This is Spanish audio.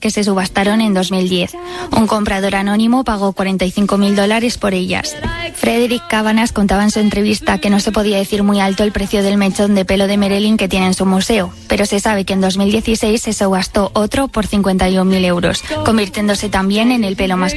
que se subastaron en 2010. Un comprador anónimo pagó $45.000 por ellas. Frederick Cabanas contaba en su entrevista que no se podía decir muy alto el precio del mechón de pelo de Marilyn que tiene en su museo, pero se sabe que en 2016 se subastó otro por 51.000 euros, convirtiéndose también en el pelo más